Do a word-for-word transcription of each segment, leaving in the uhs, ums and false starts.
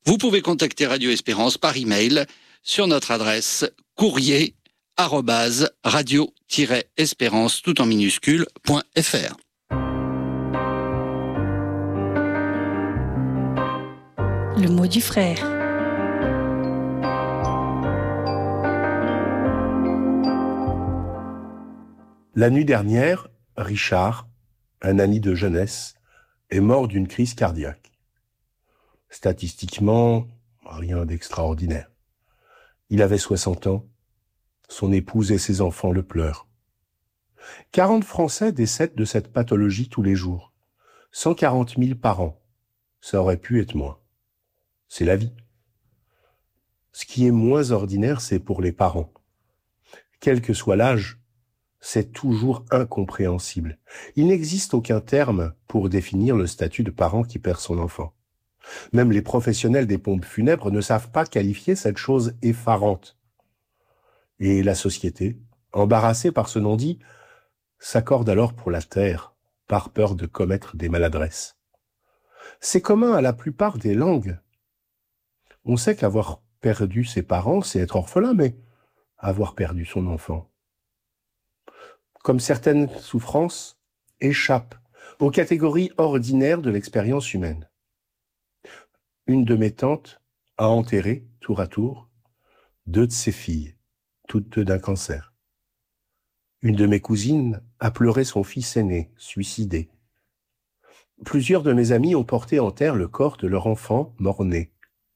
Vous pouvez contacter Radio Espérance par email sur notre adresse courrier arobase radio-espérance tout en minuscule point fr. Le mot du frère. La nuit dernière, Richard, un ami de jeunesse, est mort d'une crise cardiaque. Statistiquement, rien d'extraordinaire. Il avait soixante ans, son épouse et ses enfants le pleurent. quarante Français décèdent de cette pathologie tous les jours, cent quarante mille par an. Ça aurait pu être moins. C'est la vie. Ce qui est moins ordinaire, c'est pour les parents. Quel que soit l'âge, c'est toujours incompréhensible. Il n'existe aucun terme pour définir le statut de parent qui perd son enfant. Même les professionnels des pompes funèbres ne savent pas qualifier cette chose effarante. Et la société, embarrassée par ce non-dit, s'accorde alors pour la taire, par peur de commettre des maladresses. C'est commun à la plupart des langues. On sait qu'avoir perdu ses parents, c'est être orphelin, mais avoir perdu son enfant, comme certaines souffrances, échappent aux catégories ordinaires de l'expérience humaine. Une de mes tantes a enterré, tour à tour, deux de ses filles, toutes deux d'un cancer. Une de mes cousines a pleuré son fils aîné, suicidé. Plusieurs de mes amis ont porté en terre le corps de leur enfant mort-né.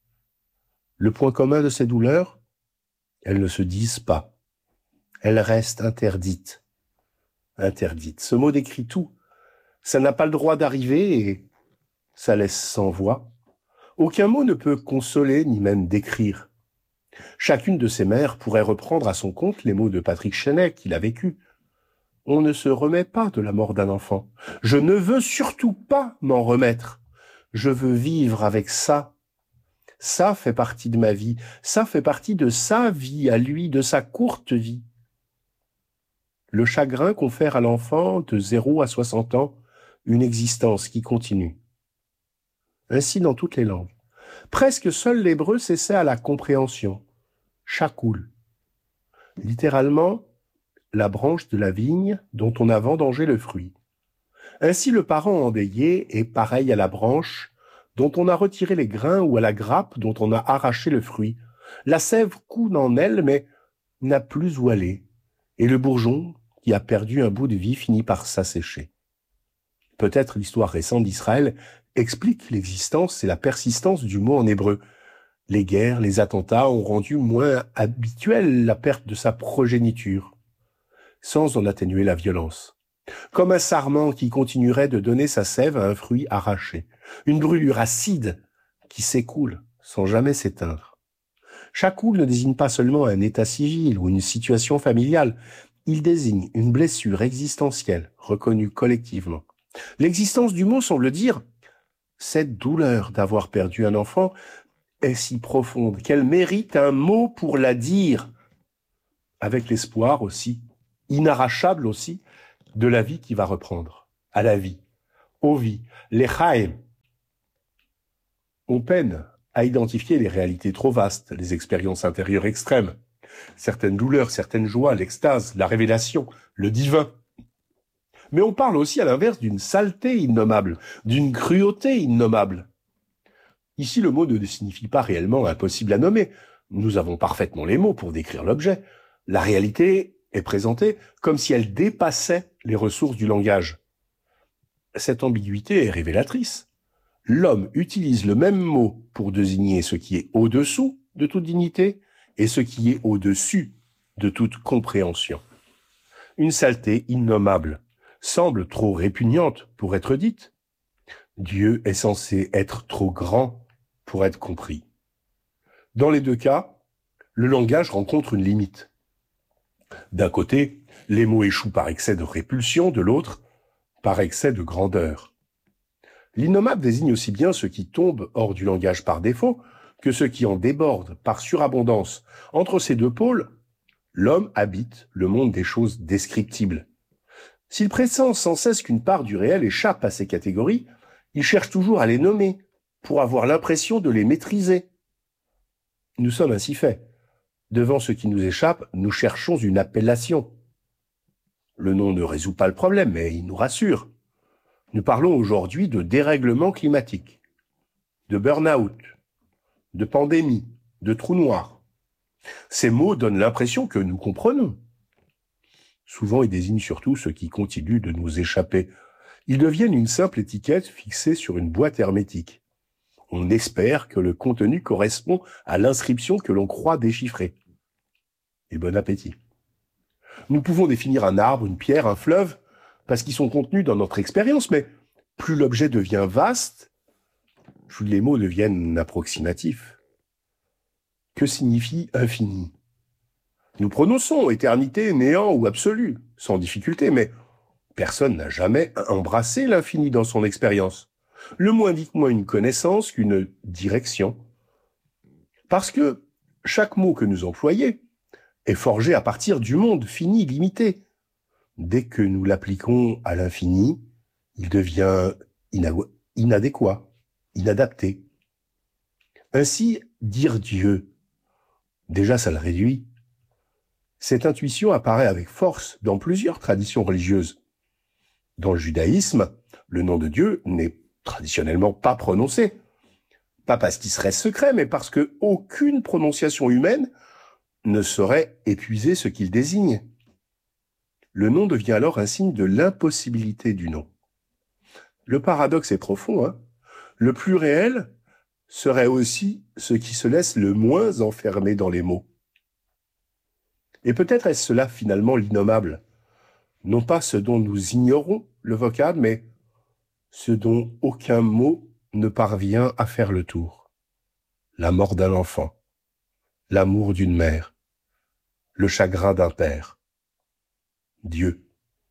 Le point commun de ces douleurs, elles ne se disent pas. Elles restent interdites. Interdites. Ce mot décrit tout. Ça n'a pas le droit d'arriver et ça laisse sans voix. Aucun mot ne peut consoler ni même décrire. Chacune de ces mères pourrait reprendre à son compte les mots de Patrick Chenet qu'il a vécu. On ne se remet pas de la mort d'un enfant. Je ne veux surtout pas m'en remettre. Je veux vivre avec ça. Ça fait partie de ma vie. Ça fait partie de sa vie à lui, de sa courte vie. Le chagrin confère à l'enfant de zéro à soixante ans une existence qui continue. Ainsi dans toutes les langues. Presque seul l'hébreu s'essaie à la compréhension. Chakoul. Littéralement, la branche de la vigne dont on a vendangé le fruit. Ainsi le parent endeuillé est pareil à la branche dont on a retiré les grains ou à la grappe dont on a arraché le fruit. La sève coule en elle, mais n'a plus où aller. Et le bourgeon, qui a perdu un bout de vie, finit par s'assécher. Peut-être l'histoire récente d'Israël explique l'existence et la persistance du mot en hébreu. Les guerres, les attentats ont rendu moins habituelle la perte de sa progéniture, sans en atténuer la violence. Comme un sarment qui continuerait de donner sa sève à un fruit arraché. Une brûlure acide qui s'écoule sans jamais s'éteindre. Chakoul ne désigne pas seulement un état civil ou une situation familiale. Il désigne une blessure existentielle reconnue collectivement. L'existence du mot semble dire « cette douleur d'avoir perdu un enfant est si profonde qu'elle mérite un mot pour la dire », avec l'espoir aussi, inarrachable aussi, de la vie qui va reprendre, à la vie, aux vies, les chaim. On peine à identifier les réalités trop vastes, les expériences intérieures extrêmes, certaines douleurs, certaines joies, l'extase, la révélation, le divin. Mais on parle aussi à l'inverse d'une saleté innommable, d'une cruauté innommable. Ici, le mot ne signifie pas réellement impossible à nommer. Nous avons parfaitement les mots pour décrire l'objet. La réalité est présentée comme si elle dépassait les ressources du langage. Cette ambiguïté est révélatrice. L'homme utilise le même mot pour désigner ce qui est au-dessous de toute dignité et ce qui est au-dessus de toute compréhension. Une saleté innommable semble trop répugnante pour être dite. Dieu est censé être trop grand pour être compris. Dans les deux cas, le langage rencontre une limite. D'un côté, les mots échouent par excès de répulsion, de l'autre, par excès de grandeur. L'innommable désigne aussi bien ce qui tombe hors du langage par défaut que ce qui en déborde par surabondance. Entre ces deux pôles, l'homme habite le monde des choses descriptibles. S'il pressent sans cesse qu'une part du réel échappe à ces catégories, il cherche toujours à les nommer, pour avoir l'impression de les maîtriser. Nous sommes ainsi faits. Devant ce qui nous échappe, nous cherchons une appellation. Le nom ne résout pas le problème, mais il nous rassure. Nous parlons aujourd'hui de dérèglement climatique, de burn-out, de pandémie, de trou noir. Ces mots donnent l'impression que nous comprenons. Souvent, ils désignent surtout ce qui continue de nous échapper. Ils deviennent une simple étiquette fixée sur une boîte hermétique. On espère que le contenu correspond à l'inscription que l'on croit déchiffrer. Et bon appétit. Nous pouvons définir un arbre, une pierre, un fleuve, parce qu'ils sont contenus dans notre expérience, mais plus l'objet devient vaste, plus les mots deviennent approximatifs. Que signifie infini ? Nous prononçons éternité, néant ou absolu, sans difficulté, mais personne n'a jamais embrassé l'infini dans son expérience. Le mot indique moins une connaissance qu'une direction. Parce que chaque mot que nous employons est forgé à partir du monde fini, limité. Dès que nous l'appliquons à l'infini, il devient inadéquat, inadapté. Ainsi, dire Dieu, déjà ça le réduit. Cette intuition apparaît avec force dans plusieurs traditions religieuses. Dans le judaïsme, le nom de Dieu n'est traditionnellement pas prononcé. Pas parce qu'il serait secret, mais parce que aucune prononciation humaine ne saurait épuiser ce qu'il désigne. Le nom devient alors un signe de l'impossibilité du nom. Le paradoxe est profond, hein. Le plus réel serait aussi ce qui se laisse le moins enfermer dans les mots. Et peut-être est-ce cela finalement l'innommable, non pas ce dont nous ignorons le vocable, mais ce dont aucun mot ne parvient à faire le tour. La mort d'un enfant, l'amour d'une mère, le chagrin d'un père. Dieu.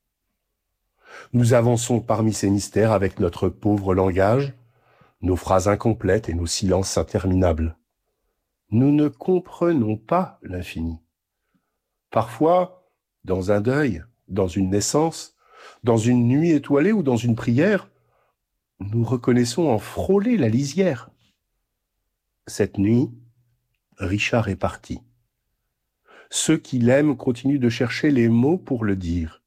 Nous avançons parmi ces mystères avec notre pauvre langage, nos phrases incomplètes et nos silences interminables. Nous ne comprenons pas l'infini. Parfois, dans un deuil, dans une naissance, dans une nuit étoilée ou dans une prière, nous reconnaissons en frôler la lisière. Cette nuit, Richard est parti. Ceux qui l'aiment continuent de chercher les mots pour le dire.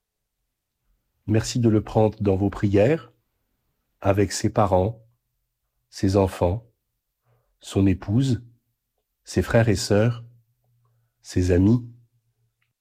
Merci de le prendre dans vos prières, avec ses parents, ses enfants, son épouse, ses frères et sœurs, ses amis,